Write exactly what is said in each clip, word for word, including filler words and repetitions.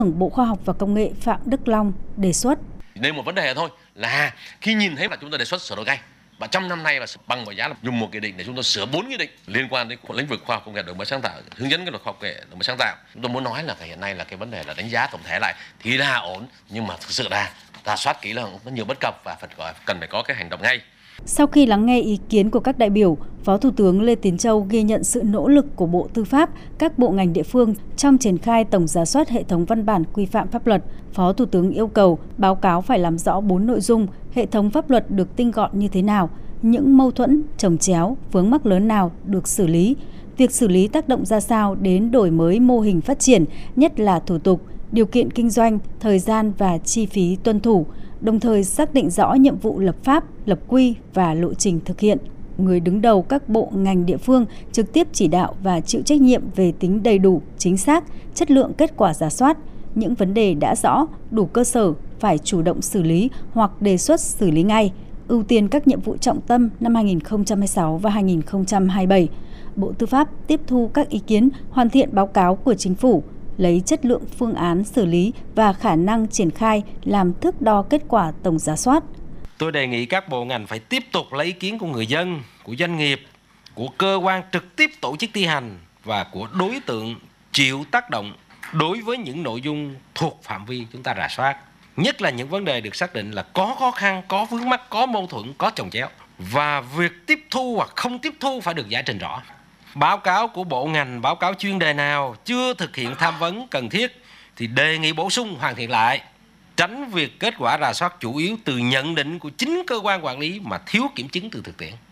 Bộ Khoa học và Công nghệ Phạm Đức Long đề xuất. Đây một vấn đề thôi là khi nhìn thấy là chúng ta đề xuất sửa đổi ngay. Và trong năm nay là bằng mọi giá là dùng một nghị định để chúng tôi sửa bốn nghị định liên quan đến lĩnh vực khoa học công nghệ đổi mới sáng tạo, hướng dẫn cái luật khoa học công nghệ đổi mới sáng tạo. Chúng tôi muốn nói là hiện nay là cái vấn đề là đánh giá tổng thể lại thì là ổn, nhưng mà thực sự là rà soát kỹ là có nhiều bất cập và phải có, cần phải có cái hành động ngay. Sau khi lắng nghe ý kiến của các đại biểu, Phó Thủ tướng Lê Tiến Châu ghi nhận sự nỗ lực của Bộ Tư pháp, các bộ ngành địa phương trong triển khai tổng rà soát hệ thống văn bản quy phạm pháp luật. Phó Thủ tướng yêu cầu báo cáo phải làm rõ bốn nội dung, hệ thống pháp luật được tinh gọn như thế nào, những mâu thuẫn, chồng chéo, vướng mắc lớn nào được xử lý, việc xử lý tác động ra sao đến đổi mới mô hình phát triển, nhất là thủ tục, điều kiện kinh doanh, thời gian và chi phí tuân thủ, đồng thời xác định rõ nhiệm vụ lập pháp, lập quy và lộ trình thực hiện. Người đứng đầu các bộ ngành địa phương trực tiếp chỉ đạo và chịu trách nhiệm về tính đầy đủ, chính xác, chất lượng kết quả rà soát. Những vấn đề đã rõ, đủ cơ sở phải chủ động xử lý hoặc đề xuất xử lý ngay, ưu tiên các nhiệm vụ trọng tâm năm hai nghìn không trăm hai mươi sáu và hai nghìn không trăm hai mươi bảy. Bộ Tư pháp tiếp thu các ý kiến, hoàn thiện báo cáo của Chính phủ, lấy chất lượng phương án xử lý và khả năng triển khai làm thước đo kết quả tổng rà soát. Tôi đề nghị các bộ ngành phải tiếp tục lấy ý kiến của người dân, của doanh nghiệp, của cơ quan trực tiếp tổ chức thi hành và của đối tượng chịu tác động đối với những nội dung thuộc phạm vi chúng ta rà soát. Nhất là những vấn đề được xác định là có khó khăn, có vướng mắc, có mâu thuẫn, có chồng chéo. Và việc tiếp thu hoặc không tiếp thu phải được giải trình rõ. Báo cáo của bộ ngành, báo cáo chuyên đề nào chưa thực hiện tham vấn cần thiết thì đề nghị bổ sung hoàn thiện lại, tránh việc kết quả rà soát chủ yếu từ nhận định của chính cơ quan quản lý mà thiếu kiểm chứng từ thực tiễn.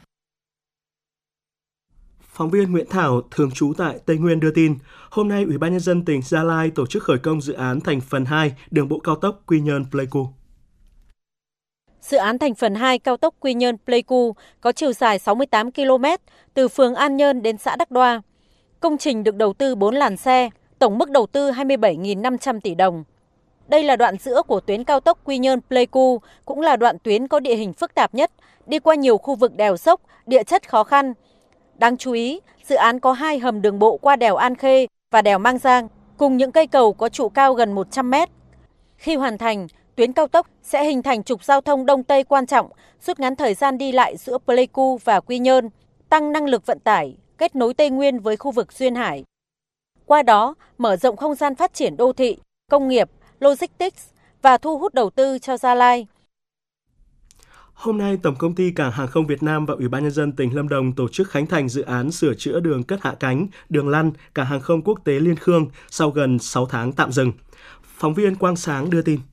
Phóng viên Nguyễn Thảo, thường trú tại Tây Nguyên đưa tin, hôm nay Ủy ban Nhân dân tỉnh Gia Lai tổ chức khởi công dự án thành phần hai đường bộ cao tốc Quy Nhơn-Pleiku. Dự án thành phần hai cao tốc Quy Nhơn-Pleiku có chiều dài sáu mươi tám ki lô mét từ phường An Nhơn đến xã Đắc Đoa. Công trình được đầu tư bốn làn xe, tổng mức đầu tư hai mươi bảy nghìn năm trăm tỷ đồng. Đây là đoạn giữa của tuyến cao tốc Quy Nhơn-Pleiku, cũng là đoạn tuyến có địa hình phức tạp nhất, đi qua nhiều khu vực đèo dốc, địa chất khó khăn. Đáng chú ý, dự án có hai hầm đường bộ qua đèo An Khê và đèo Mang Giang, cùng những cây cầu có trụ cao gần một trăm mét. Khi hoàn thành, tuyến cao tốc sẽ hình thành trục giao thông Đông Tây quan trọng, rút ngắn thời gian đi lại giữa Pleiku và Quy Nhơn, tăng năng lực vận tải, kết nối Tây Nguyên với khu vực duyên hải. Qua đó, mở rộng không gian phát triển đô thị, công nghiệp, logistics và thu hút đầu tư cho Gia Lai. Hôm nay, Tổng công ty Cảng hàng không Việt Nam và Ủy ban Nhân dân tỉnh Lâm Đồng tổ chức khánh thành dự án sửa chữa đường cất hạ cánh, đường lăn, Cảng hàng không quốc tế Liên Khương sau gần sáu tháng tạm dừng. Phóng viên Quang Sáng đưa tin.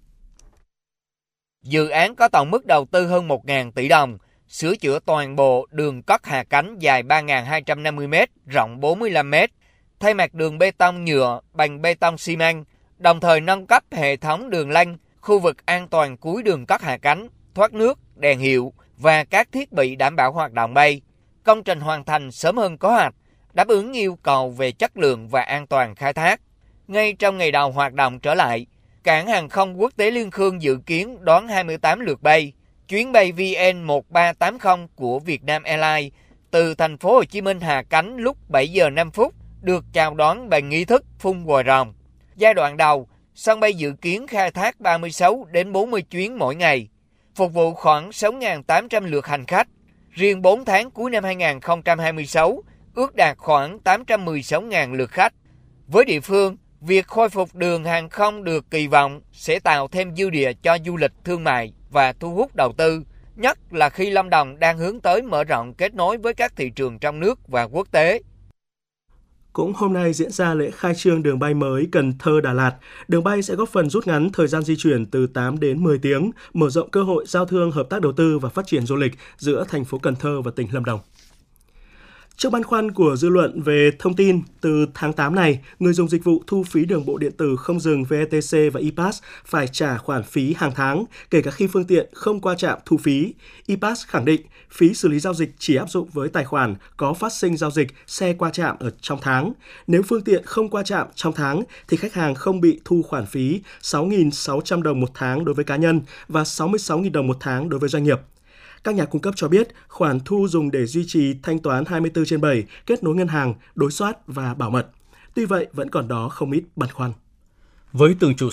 Dự án có tổng mức đầu tư hơn một nghìn tỷ đồng, sửa chữa toàn bộ đường cất hạ cánh dài ba nghìn hai trăm năm mươi mét, rộng bốn mươi lăm mét, thay mặt đường bê tông nhựa bằng bê tông xi măng, đồng thời nâng cấp hệ thống đường lăn, khu vực an toàn cuối đường cất hạ cánh, thoát nước, đèn hiệu và các thiết bị đảm bảo hoạt động bay. Công trình hoàn thành sớm hơn kế hoạch, đáp ứng yêu cầu về chất lượng và an toàn khai thác. Ngay trong ngày đầu hoạt động trở lại, Cảng hàng không quốc tế Liên Khương dự kiến đón hai mươi tám lượt bay. Chuyến bay V N một ba tám không của Vietnam Airlines từ thành phố Hồ Chí Minh hạ cánh lúc bảy giờ năm phút được chào đón bằng nghi thức phun vòi rồng. Giai đoạn đầu, sân bay dự kiến khai thác ba mươi sáu đến bốn mươi chuyến mỗi ngày, phục vụ khoảng sáu nghìn tám trăm lượt hành khách. Riêng bốn tháng cuối năm hai nghìn không trăm hai mươi sáu, ước đạt khoảng tám trăm mười sáu nghìn lượt khách. Với địa phương, việc khôi phục đường hàng không được kỳ vọng sẽ tạo thêm dư địa cho du lịch thương mại và thu hút đầu tư, nhất là khi Lâm Đồng đang hướng tới mở rộng kết nối với các thị trường trong nước và quốc tế. Cũng hôm nay diễn ra lễ khai trương đường bay mới Cần Thơ - Đà Lạt. Đường bay sẽ góp phần rút ngắn thời gian di chuyển từ tám đến mười tiếng, mở rộng cơ hội giao thương, hợp tác đầu tư và phát triển du lịch giữa thành phố Cần Thơ và tỉnh Lâm Đồng. Trước băn khoăn của dư luận về thông tin, từ tháng tám này, người dùng dịch vụ thu phí đường bộ điện tử không dừng vê e tê xê và e-pass phải trả khoản phí hàng tháng, kể cả khi phương tiện không qua trạm thu phí. e-pass khẳng định phí xử lý giao dịch chỉ áp dụng với tài khoản có phát sinh giao dịch xe qua trạm ở trong tháng. Nếu phương tiện không qua trạm trong tháng, thì khách hàng không bị thu khoản phí sáu nghìn sáu trăm đồng một tháng đối với cá nhân và sáu mươi sáu nghìn đồng một tháng đối với doanh nghiệp. Các nhà cung cấp cho biết khoản thu dùng để duy trì thanh toán hai mươi bốn trên bảy, kết nối ngân hàng, đối soát và bảo mật. Tuy vậy, vẫn còn đó không ít băn khoăn. Với từng chủ